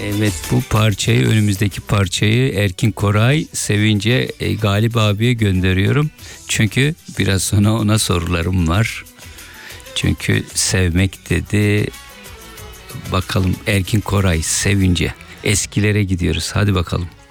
Evet, bu parçayı, önümüzdeki parçayı Erkin Koray Sevince Galip abiye gönderiyorum. Çünkü biraz sonra ona sorularım var. Çünkü sevmek dedi. Bakalım, Erkin Koray Sevince. Eskilere gidiyoruz. Hadi bakalım.